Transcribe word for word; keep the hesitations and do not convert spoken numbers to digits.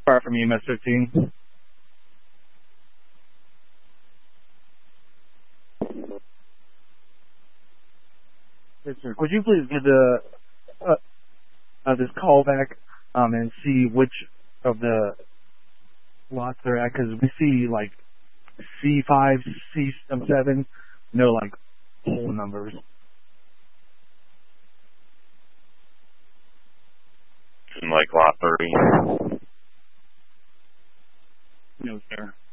far from E M S fifteen. Yes, sir. Would you please give the uh, uh, this call back um, and see which of the lots they're at? Because we see like C five, C seven, no like whole numbers. Like lot three. No, sir.